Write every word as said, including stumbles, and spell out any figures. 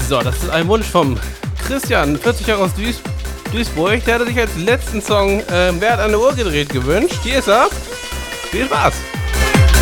So, das ist ein Wunsch vom Christian, vierzig Jahre aus Duis Duisburg. Der hatte sich als letzten Song äh, Wer hat an der Uhr gedreht gewünscht. Hier ist er. Viel Spaß.